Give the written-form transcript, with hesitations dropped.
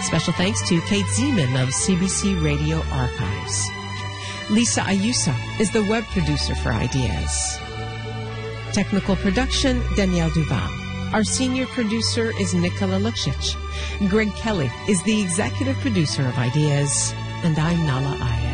Special thanks to Kate Zeman of CBC Radio Archives. Lisa Ayuso is the web producer for Ideas. Technical production, Danielle Duval. Our senior producer is Nicola Luksic. Greg Kelly is the executive producer of Ideas, and I'm Nala Ayed.